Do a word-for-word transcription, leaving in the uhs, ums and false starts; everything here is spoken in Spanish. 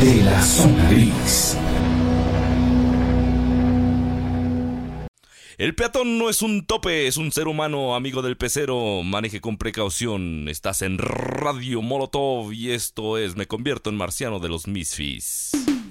de la zona gris. El peatón no es un tope, es un ser humano, amigo del pecero. Maneje con precaución. Estás en Radio Molotov y esto es Me Convierto en Marciano de los Misfits.